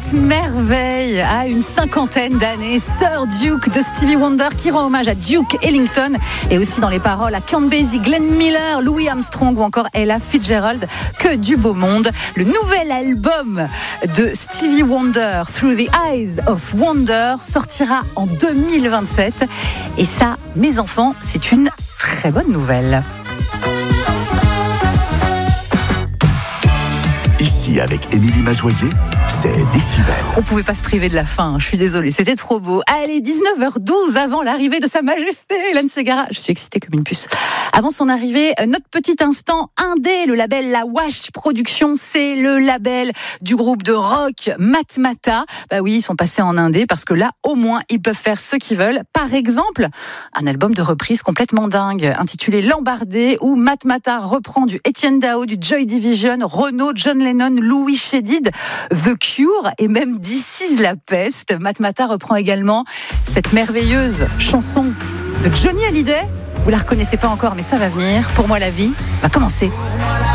Cette merveille a une 50aine d'années, Sir Duke de Stevie Wonder qui rend hommage à Duke Ellington et aussi dans les paroles à Count Basie, Glenn Miller, Louis Armstrong ou encore Ella Fitzgerald. Que du beau monde. Le nouvel album de Stevie Wonder, Through the Eyes of Wonder, sortira en 2027 et ça, mes enfants, c'est une très bonne nouvelle. Ici, avec Émilie Mazoyer, c'est Décibel. On pouvait pas se priver de la fin, je suis désolée, c'était trop beau. Allez, 19h12 avant l'arrivée de Sa Majesté Hélène Ségara. Je suis excitée comme une puce. Avant son arrivée, notre petit instant indé, le label La Wash Production, c'est le label du groupe de rock Matmata. Bah oui, ils sont passés en indé parce que là, au moins, ils peuvent faire ce qu'ils veulent. Par exemple, un album de reprise complètement dingue, intitulé Lambardé, où Matmata reprend du Etienne Dao, du Joy Division, Renaud, John Lennon, Louis Chédid, The Cure et même This Is La Peste. Matmata reprend également cette merveilleuse chanson de Johnny Hallyday. Vous la reconnaissez pas encore, mais ça va venir. Pour moi, la vie va commencer.